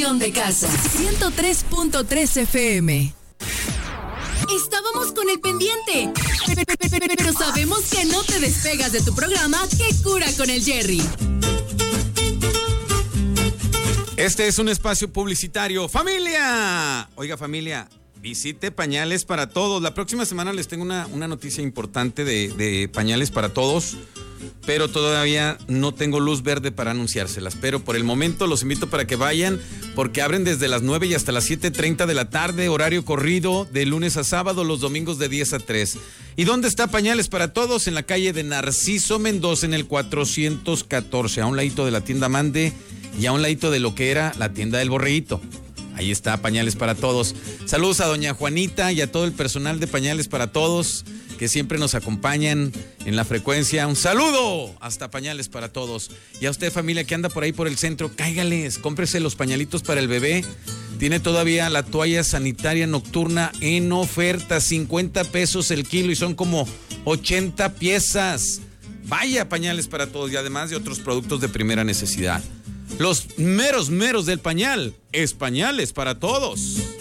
estación de casa. 103.3 FM. Estábamos con el pendiente, pero sabemos que no te despegas de tu programa ¿Qué cura con el Jerry? Este es un espacio publicitario. ¡Familia! Oiga, familia, visite Pañales para Todos. La próxima semana les tengo una noticia importante de Pañales para Todos, pero todavía no tengo luz verde para anunciárselas. Pero por el momento los invito para que vayan, porque abren desde las 9 y hasta las 7:30 de la tarde, horario corrido, de lunes a sábado, los domingos de 10 a 3. ¿Y dónde está Pañales para Todos? En la calle de Narciso Mendoza, en el 414, a un ladito de la tienda Mande y a un ladito de lo que era la tienda del Borreguito. Ahí está Pañales para Todos. Saludos a doña Juanita y a todo el personal de Pañales para Todos, que siempre nos acompañan en la frecuencia. Un saludo hasta Pañales para Todos. Y a usted, familia, que anda por ahí por el centro, cáigales, cómprese los pañalitos para el bebé. Tiene todavía la toalla sanitaria nocturna en oferta, 50 pesos el kilo y son como 80 piezas. Vaya, Pañales para Todos, y además de otros productos de primera necesidad. Los meros del pañal es Pañales para Todos.